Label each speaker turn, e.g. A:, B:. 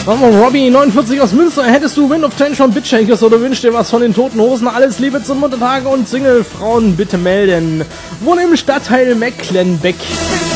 A: Robbie 49 aus Münster, hättest du Wind of Change von Bitshakers oder wünschst dir was von den Toten Hosen? Alles Liebe zum Muttertag und Singlefrauen bitte melden. Wohne im Stadtteil Mecklenbeck.